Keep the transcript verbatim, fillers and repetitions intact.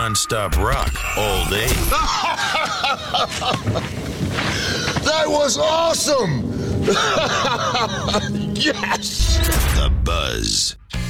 non-stop rock all day. That was awesome! Yes! The Buzz.